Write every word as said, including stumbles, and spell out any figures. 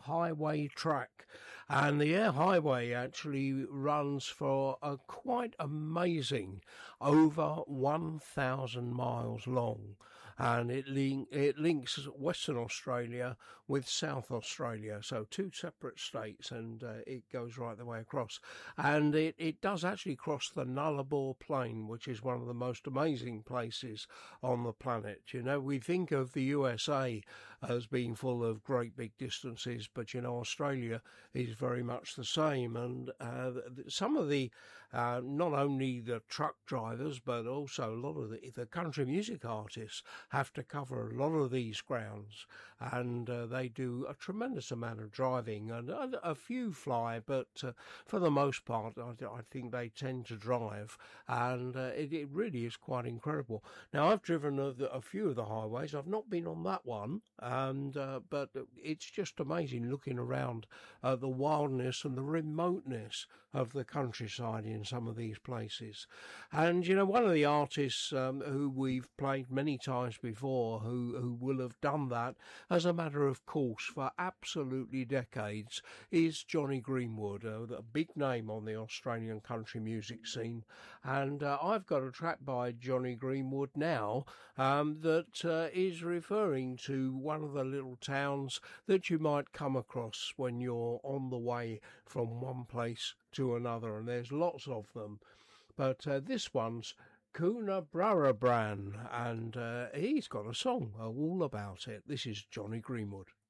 highway track, and the Air Highway actually runs for a quite amazing over one thousand miles long, and it, link, it links Western Australia with South Australia, so two separate states, and uh, it goes right the way across. And it, it does actually cross the Nullarbor Plain, which is one of the most amazing places on the planet. You know, we think of the U S A as being full of great big distances, but you know, Australia is very much the same. And uh, some of the, uh, not only the truck drivers, but also a lot of the, the country music artists have to cover a lot of these grounds, and uh, they do a tremendous amount of driving, and a, a few fly, but uh, for the most part, I, I think they tend to drive, and uh, it, it really is quite incredible. Now, I've driven a, a few of the highways. I've not been on that one, and uh, but it's just amazing looking around uh, the wildness and the remoteness of the countryside in some of these places. And you know, one of the artists um, who we've played many times before, who who will have done that as a matter of course for absolutely decades, is Jonny Greenwood, a, a big name on the Australian country music scene. And uh, I've got a track by Jonny Greenwood now um, that uh, is referring to one of the little towns that you might come across when you're on the way from one place to another, and there's lots of them. But uh, this one's Coonabarabran, and uh, he's got a song all about it. This is Jonny Greenwood.